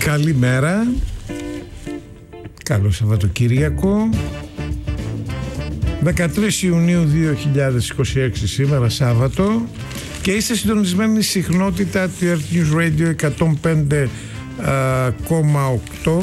Καλημέρα. Καλό Σαββατοκύριακο. 13 Ιουνίου 2026 σήμερα Σάββατο και είστε συντονισμένοι στη συχνότητα του Earth News Radio 105,8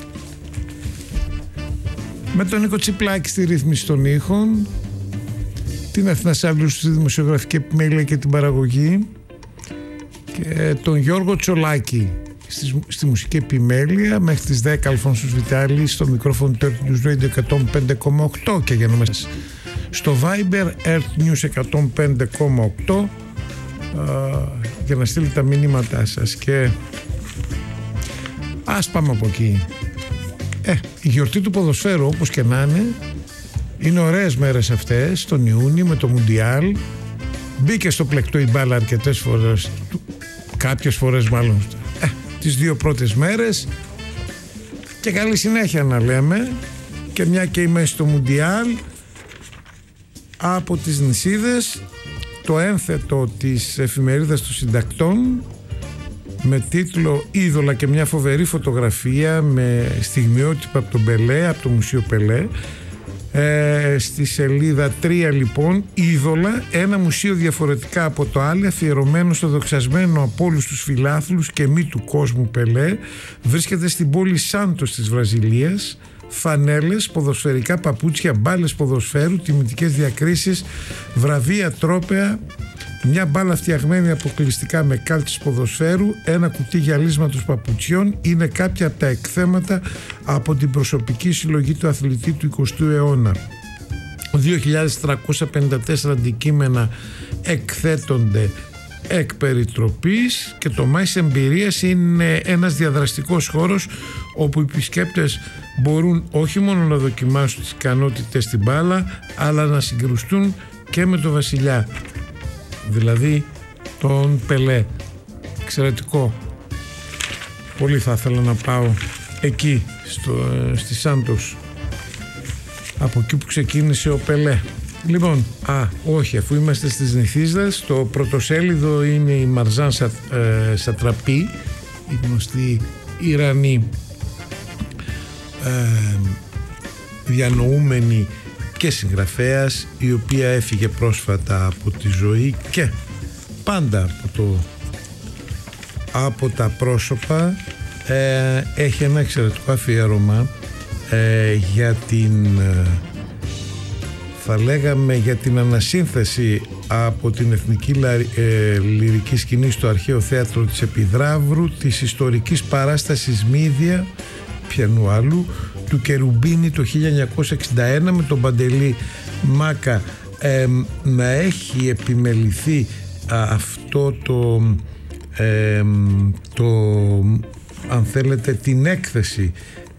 με τον Νίκο Τσιπλάκη στη ρύθμιση των ήχων, την Αθηνά Σάβλου στη δημοσιογραφική επιμέλεια και την παραγωγή και τον Γιώργο Τσολάκη στη μουσική επιμέλεια. Μέχρι τις 10 Αλφόνσος Βιτάλης στο μικρόφωνο του Earth News Radio 105,8 και για να μέσα στο Viber Earth News 105,8 για να στείλετε τα μηνύματά σας. Και ας πάμε από εκεί. Η γιορτή του ποδοσφαίρου, όπως και να είναι ωραίες μέρες αυτές τον Ιούνιο με το Μουντιάλ. Μπήκε στο πλεκτό η μπάλα αρκετές φορές, κάποιες φορές μάλλον τις δύο πρώτες μέρες, και καλή συνέχεια να λέμε. Και μια και είμαι στο Μουντιάλ, από τις νησίδες το ένθετο της εφημερίδας των συντακτών με τίτλο «Είδωλα» και μια φοβερή φωτογραφία με στιγμιότυπα από τον Πελέ, από το Μουσείο Πελέ. Στη σελίδα 3 λοιπόν, «Είδωλα», ένα μουσείο διαφορετικά από το άλλο, αφιερωμένο στο δοξασμένο από όλους τους φιλάθλους και μη του κόσμου Πελέ, βρίσκεται στην πόλη Σάντος της Βραζιλίας. Φανέλες, ποδοσφαιρικά παπούτσια, μπάλες ποδοσφαίρου, τιμητικές διακρίσεις, βραβεία, τρόπαια, μια μπάλα φτιαγμένη αποκλειστικά με κάλτσες ποδοσφαίρου, ένα κουτί γυαλίσματος παπουτσιών είναι κάποια από τα εκθέματα από την προσωπική συλλογή του αθλητή του 20ου αιώνα. 2.354 αντικείμενα εκθέτονται εκ περιτροπής και το Μάης Εμπειρίας είναι ένας διαδραστικός χώρος όπου οι επισκέπτες μπορούν όχι μόνο να δοκιμάσουν τις ικανότητες στην μπάλα, αλλά να συγκρουστούν και με τον βασιλιά, δηλαδή τον Πελέ. Εξαιρετικό. Πολύ θα ήθελα να πάω εκεί στη Σάντος, από εκεί που ξεκίνησε ο Πελέ. Λοιπόν, όχι, αφού είμαστε στις νηθίζδες, το πρωτοσέλιδο είναι η Μαρζάν Σατραπή, η γνωστή Ιρανή διανοούμενη και συγγραφέας, η οποία έφυγε πρόσφατα από τη ζωή και πάντα από τα πρόσωπα έχει ένα εξαιρετικό αφιέρωμα για την θα λέγαμε για την ανασύνθεση από την εθνική λυρική σκηνή στο αρχαίο θέατρο της Επιδράβρου της ιστορικής παράστασης Μύδια, πιανού άλλου, του Κερουμπίνη το 1961, με τον Παντελή Μάκα να έχει επιμεληθεί αυτό αν θέλετε την έκθεση,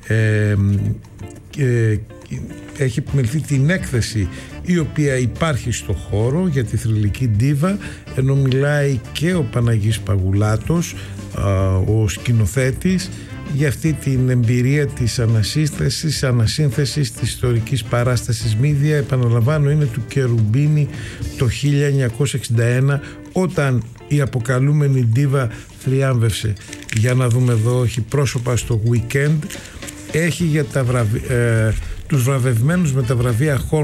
έχει επιμεληθεί την έκθεση η οποία υπάρχει στο χώρο για τη θρυλική ντίβα, ενώ μιλάει και ο Παναγής Παγουλάτος, ο σκηνοθέτης, για αυτή την εμπειρία της ανασύνθεσης της ιστορικής παράστασης Μύδια. Επαναλαμβάνω, είναι του Κερουμπίνη το 1961, όταν η αποκαλούμενη ντίβα θριάμβευσε. Για να δούμε εδώ, έχει πρόσωπα στο Weekend, έχει για τους βραβευμένους με τα βραβεία